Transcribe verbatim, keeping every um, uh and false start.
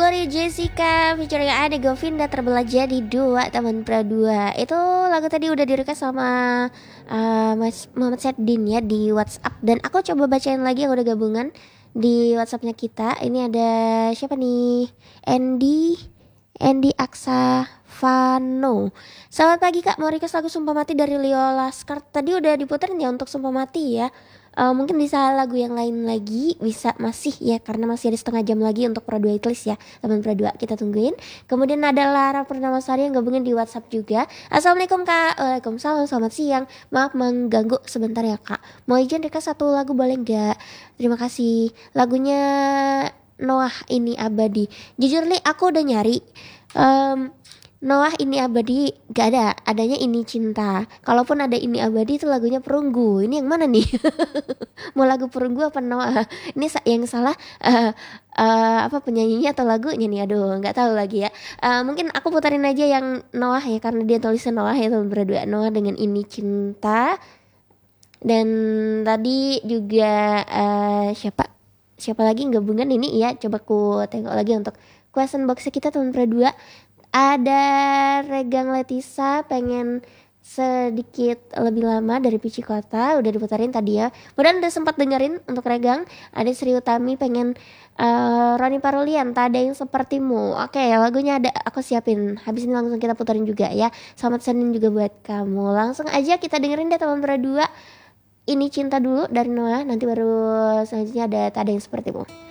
Gloria Jessica featuring Ade Govinda terbelah jadi dua teman pradua. Itu lagu tadi udah di-request sama uh, Mas Muhammad Saddin ya di WhatsApp. Dan aku coba bacain lagi yang udah gabungan di WhatsAppnya kita. Ini ada siapa nih? Andy Andy Aksa Vano. Selamat pagi Kak, mau request lagu Sumpah Mati dari Leo Laskar. Tadi udah diputerin ya untuk Sumpah Mati ya. Uh, mungkin bisa lagu yang lain lagi, bisa masih ya, karena masih ada setengah jam lagi untuk Pro dua Itlis ya, teman Pro dua, kita tungguin. Kemudian ada Lara Purnamasari yang gabungin di WhatsApp juga. Assalamualaikum Kak. Waalaikumsalam, selamat siang. Maaf mengganggu sebentar ya Kak. Mau izin request satu lagu boleh nggak? Terima kasih. Lagunya Noah Ini Abadi. Jujur nih aku udah nyari um, Noah Ini Abadi gak ada, adanya Ini Cinta. Kalaupun ada Ini Abadi itu lagunya Perunggu. Ini yang mana nih? Mau lagu Perunggu apa Noah? Ini yang salah uh, uh, apa penyanyinya atau lagunya nih? Aduh, nggak tahu lagi ya. Uh, mungkin aku putarin aja yang Noah ya, karena dia tulisnya Noah ya, teman berdua. Noah dengan Ini Cinta. Dan tadi juga uh, siapa siapa lagi gabungan ini ya? Coba ku tengok lagi untuk question box kita teman berdua. Ada Regang Letisa pengen sedikit lebih lama dari Pici Kota, udah diputarin tadi ya. Mudah-mudahan udah sempat dengerin untuk Regang. Ada Sri Utami pengen uh, Roni Parulian, Tak Ada Yang Sepertimu. Oke, lagunya ada aku siapin. Habis ini langsung kita putarin juga ya. Selamat Senin juga buat kamu. Langsung aja kita dengerin deh teman berdua. Ini Cinta dulu dari Noah, nanti baru selanjutnya ada Tak Ada Yang Sepertimu.